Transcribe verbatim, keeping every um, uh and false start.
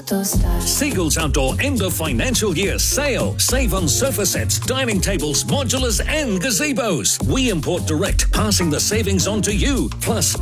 Outdoor Style. Seagulls Outdoor end of financial year sale. Save on sofa sets, dining tables, modulars and gazebos. We import direct, passing the savings on to you. Plus